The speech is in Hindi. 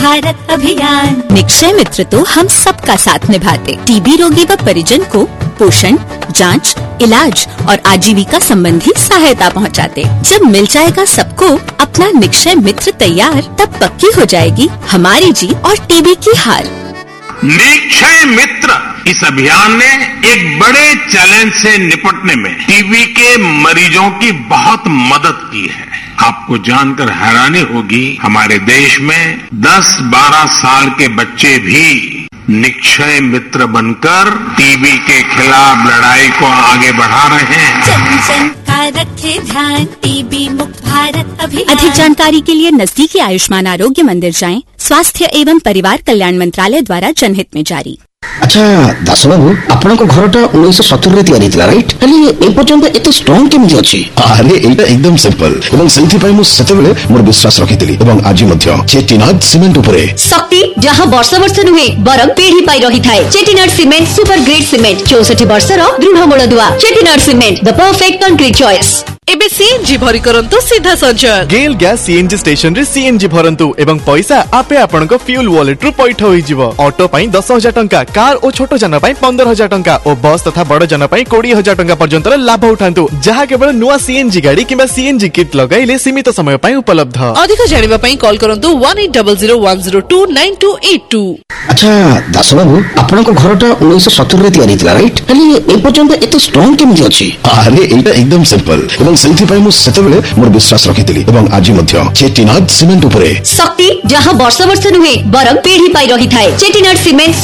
भारत अभियान। निक्षय मित्र तो हम सबका साथ निभाते, टीबी रोगी व परिजन को पोषण, जांच, इलाज और आजीविका संबंधी सहायता पहुंचाते। जब मिल जाएगा सबको अपना निक्षय मित्र तैयार, तब पक्की हो जाएगी हमारी जीत और टीबी की हार। निक्षय मित्र इस अभियान ने एक बड़े चैलेंज से निपटने में टीबी के मरीजों की बहुत मदद की है। आपको जानकर हैरानी होगी, हमारे देश में 10-12 साल के बच्चे भी निक्षय मित्र बनकर टीबी के खिलाफ लड़ाई को आगे बढ़ा रहे हैं। जन जन का रखे ध्यान, टीबी मुक्त भारत अभियान। अधिक जानकारी के लिए नजदीकी आयुष्मान आरोग्य मंदिर जाएं। स्वास्थ्य एवं परिवार कल्याण मंत्रालय द्वारा जनहित में जारी। अच्छा दास बाबू, आपनको घरटा 1970 रे तयारी थिला राइट, खाली ए पर्यंत एते स्ट्रांग केमि अछि? अरे एटा एकदम सिंपल एवं सेंथि पई मु सेतेबेले मोर विश्वास रखिथिली एवं आज मध्य चेटिनाड सिमेंट उपरे शक्ति जहां वर्ष वर्ष नुहे बरम पीढ़ी पाई रही थाए। Chettinad cement super grade cement 64 वर्षर दृढ़ मूलदुआ। Chettinad cement the perfect concrete choice. एबे सीएनजी भरी करंतु सीधा संचार गेल गैस सीएनजी स्टेशन रे सीएनजी भरंतु एवं पैसा आपे आपनको फ्यूल वॉलेट रु पैठ होई जिवो। ऑटो पई 10,000 टंका, कार और छोटो जन पई 15,000 टंका और बस तथा बड़ जन पई 20,000 टंका पर्यंत लाभ उठांतु, जहा केवल नुवा सीएनजी गाड़ी किबा सीएनजी किट लगाइले सीमित समय पई उपलब्ध। अधिक जानिबा पई कॉल करंतु 180010298282। अच्छा दास बाबू, आपनको घरटा 1970 रे तयारी थिला राइट, खाली ए पर्यंत एते स्ट्रांग केमि अछि? अरे एटा एकदम सिंपल एवं सेंथि पई मु सेतेबेले मोर विश्वास रखिथिली एवं आज मध्य चेटिनाड सिमेंट उपरे शक्ति जहां वर्ष वर्ष नुहे बरम पीढ़ी पाई रही थाए। चेटिनाड सीमेंट